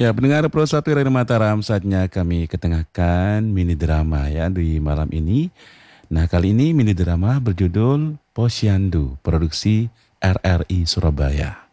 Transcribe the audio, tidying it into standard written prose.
Ya, pendengar Pro 1 Radio Mataram, saatnya kami ketengahkan mini drama ya di malam ini. Nah, kali ini mini drama berjudul Posyandu, produksi RRI Surabaya.